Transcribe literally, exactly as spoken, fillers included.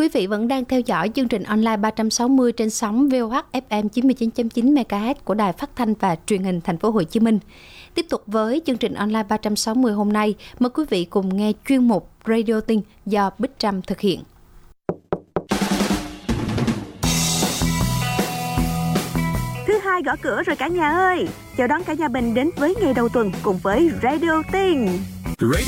Quý vị vẫn đang theo dõi chương trình online ba trăm sáu mươi trên sóng vê o hát ép em chín mươi chín chấm chín mê ga héc của Đài Phát thanh và Truyền hình Thành phố Hồ Chí Minh. Tiếp tục với chương trình online ba trăm sáu mươi hôm nay, mời quý vị cùng nghe chuyên mục Radio Tin do Bích Trâm thực hiện. Thứ hai gõ cửa rồi cả nhà ơi! Chào đón cả nhà mình đến với ngày đầu tuần cùng với Radio Tin.